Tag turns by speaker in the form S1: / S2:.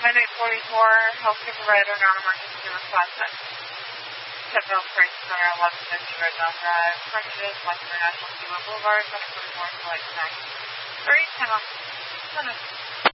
S1: Highway 44, healthcare provider, non-emergency request at Sheffield Crisis Center, 1150 Red Mountain Drive, Frontages, West International Seaway Boulevard, 744, select 9. 30, 10 on.